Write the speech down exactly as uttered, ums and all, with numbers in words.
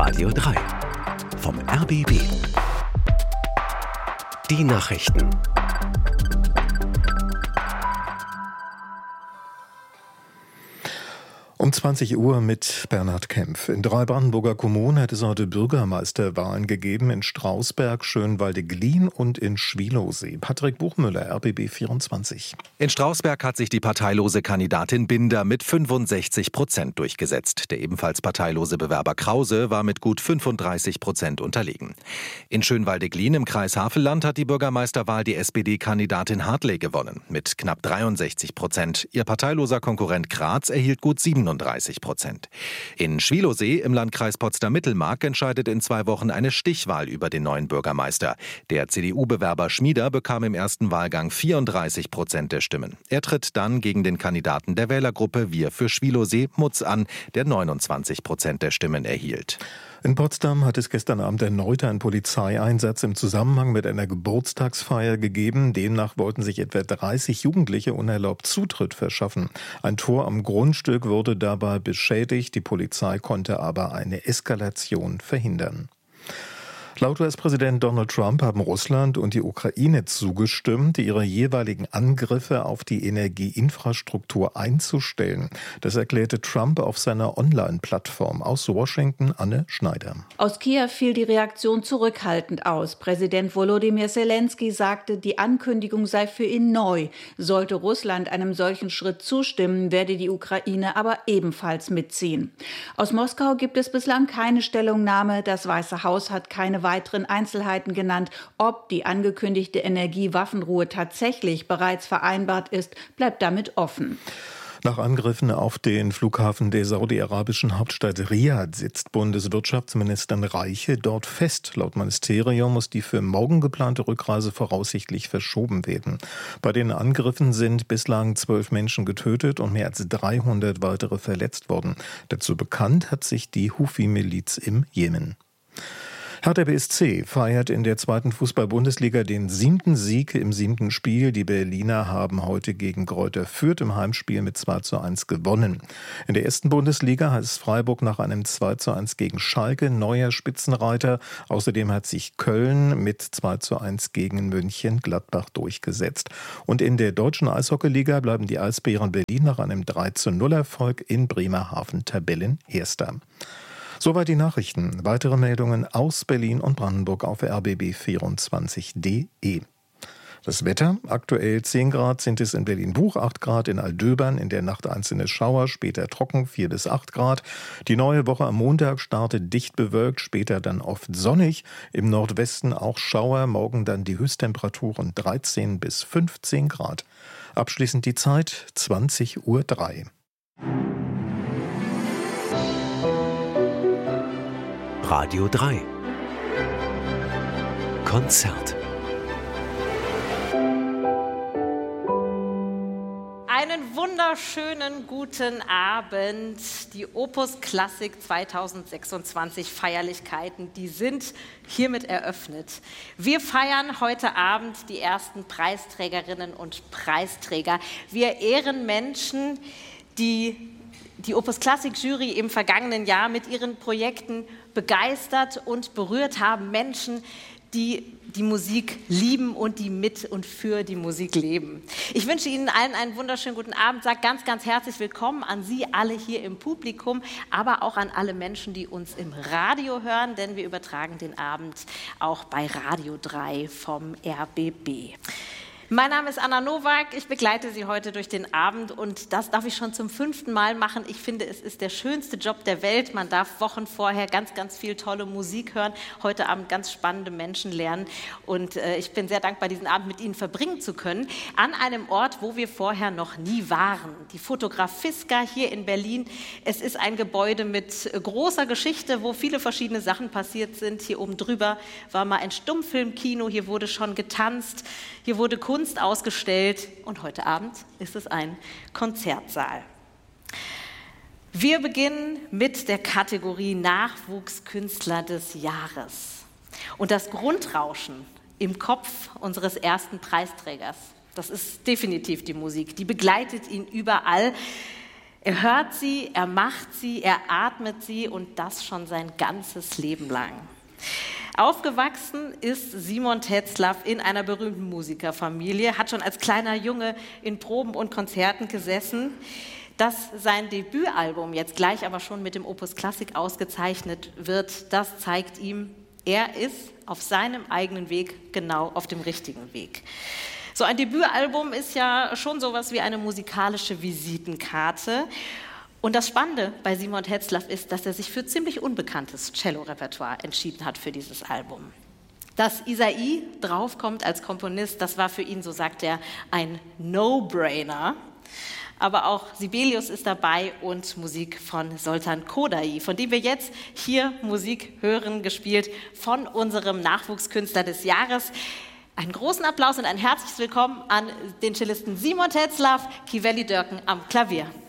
Radio drei vom R B B. Die Nachrichten. Um zwanzig Uhr mit Bernhard Kempf. In drei Brandenburger Kommunen hat es heute Bürgermeisterwahlen gegeben, in Strausberg, Schönwalde-Glien und in Schwielowsee. Patrick Buchmüller, R B B vierundzwanzig. In Strausberg hat sich die parteilose Kandidatin Binder mit fünfundsechzig Prozent durchgesetzt. Der ebenfalls parteilose Bewerber Krause war mit gut fünfunddreißig Prozent unterlegen. In Schönwalde-Glien im Kreis Havelland hat die Bürgermeisterwahl die S P D-Kandidatin Hartley gewonnen, mit knapp dreiundsechzig Prozent. Ihr parteiloser Konkurrent Graz erhielt gut siebenunddreißig Prozent. In Schwielowsee im Landkreis Potsdam-Mittelmark entscheidet in zwei Wochen eine Stichwahl über den neuen Bürgermeister. Der C D U-Bewerber Schmieder bekam im ersten Wahlgang vierunddreißig Prozent der Stimmen. Er tritt dann gegen den Kandidaten der Wählergruppe Wir für Schwielowsee, Mutz, an, der neunundzwanzig Prozent der Stimmen erhielt. In Potsdam hat es gestern Abend erneut einen Polizeieinsatz im Zusammenhang mit einer Geburtstagsfeier gegeben. Demnach wollten sich etwa dreißig Jugendliche unerlaubt Zutritt verschaffen. Ein Tor am Grundstück wurde dabei beschädigt. Die Polizei konnte aber eine Eskalation verhindern. Laut U S-Präsident Donald Trump haben Russland und die Ukraine zugestimmt, ihre jeweiligen Angriffe auf die Energieinfrastruktur einzustellen. Das erklärte Trump auf seiner Online-Plattform. Aus Washington, Anne Schneider. Aus Kiew fiel die Reaktion zurückhaltend aus. Präsident Volodymyr Zelensky sagte, die Ankündigung sei für ihn neu. Sollte Russland einem solchen Schritt zustimmen, werde die Ukraine aber ebenfalls mitziehen. Aus Moskau gibt es bislang keine Stellungnahme. Das Weiße Haus hat keine weiteren Einzelheiten genannt. Ob die angekündigte Energiewaffenruhe tatsächlich bereits vereinbart ist, bleibt damit offen. Nach Angriffen auf den Flughafen der saudi-arabischen Hauptstadt Riad sitzt Bundeswirtschaftsministerin Reiche dort fest. Laut Ministerium muss die für morgen geplante Rückreise voraussichtlich verschoben werden. Bei den Angriffen sind bislang zwölf Menschen getötet und mehr als dreihundert weitere verletzt worden. Dazu bekannt hat sich die Huthi-Miliz im Jemen. Hertha B S C feiert in der zweiten Fußball-Bundesliga den siebten Sieg im siebten Spiel. Die Berliner haben heute gegen Greuther Fürth im Heimspiel mit zwei zu eins gewonnen. In der ersten Bundesliga hat es Freiburg nach einem zwei zu eins gegen Schalke neuer Spitzenreiter. Außerdem hat sich Köln mit zwei zu eins gegen Mönchengladbach durchgesetzt. Und in der deutschen Eishockeyliga bleiben die Eisbären Berlin nach einem drei zu null Erfolg in Bremerhaven Tabellenerster. Soweit die Nachrichten. Weitere Meldungen aus Berlin und Brandenburg auf R B B vierundzwanzig punkt de. Das Wetter: Aktuell zehn Grad sind es in Berlin-Buch, acht Grad in Aldöbern, in der Nacht einzelne Schauer, später trocken, vier bis acht Grad. Die neue Woche am Montag startet dicht bewölkt, später dann oft sonnig. Im Nordwesten auch Schauer, morgen dann die Höchsttemperaturen dreizehn bis fünfzehn Grad. Abschließend die Zeit zwanzig Uhr drei. Radio drei. Konzert. Einen wunderschönen guten Abend. Die Opus Klassik zweitausendsechsundzwanzig Feierlichkeiten, die sind hiermit eröffnet. Wir feiern heute Abend die ersten Preisträgerinnen und Preisträger. Wir ehren Menschen, die die Opus Klassik Jury im vergangenen Jahr mit ihren Projekten begeistert und berührt haben. Menschen, die die Musik lieben und die mit und für die Musik leben. Ich wünsche Ihnen allen einen wunderschönen guten Abend, sage ganz, ganz herzlich willkommen an Sie alle hier im Publikum, aber auch an alle Menschen, die uns im Radio hören, denn wir übertragen den Abend auch bei Radio drei vom R B B. Mein Name ist Anna Nowak, ich begleite Sie heute durch den Abend und das darf ich schon zum fünften Mal machen. Ich finde, es ist der schönste Job der Welt. Man darf Wochen vorher ganz, ganz viel tolle Musik hören, heute Abend ganz spannende Menschen lernen und äh, ich bin sehr dankbar, diesen Abend mit Ihnen verbringen zu können, an einem Ort, wo wir vorher noch nie waren. Die Fotografiska hier in Berlin. Es ist ein Gebäude mit großer Geschichte, wo viele verschiedene Sachen passiert sind. Hier oben drüber war mal ein Stummfilmkino, hier wurde schon getanzt, hier wurde Kunst Kunst ausgestellt und heute Abend ist es ein Konzertsaal. Wir beginnen mit der Kategorie Nachwuchskünstler des Jahres. Und das Grundrauschen im Kopf unseres ersten Preisträgers, das ist definitiv die Musik, die begleitet ihn überall. Er hört sie, er macht sie, er atmet sie und das schon sein ganzes Leben lang. Aufgewachsen ist Simon Tetzlaff in einer berühmten Musikerfamilie, hat schon als kleiner Junge in Proben und Konzerten gesessen. Dass sein Debütalbum jetzt gleich aber schon mit dem Opus Classic ausgezeichnet wird, das zeigt ihm, er ist auf seinem eigenen Weg genau auf dem richtigen Weg. So ein Debütalbum ist ja schon sowas wie eine musikalische Visitenkarte. Und das Spannende bei Simon Tetzlaff ist, dass er sich für ziemlich unbekanntes Cello-Repertoire entschieden hat für dieses Album. Dass Isai draufkommt als Komponist, das war für ihn, so sagt er, ein No-Brainer. Aber auch Sibelius ist dabei und Musik von Zoltan Kodály, von dem wir jetzt hier Musik hören, gespielt von unserem Nachwuchskünstler des Jahres. Einen großen Applaus und ein herzliches Willkommen an den Cellisten Simon Tetzlaff, Kiveli Dörken am Klavier.